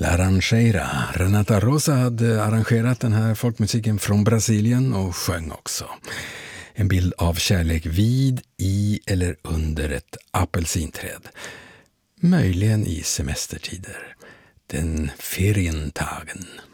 Laranjeira. Renata Rosa hade arrangerat den här folkmusiken från Brasilien och sjöng också. En bild av kärlek vid, i eller under ett apelsinträd. Möjligen i semestertider. Den Ferientagen.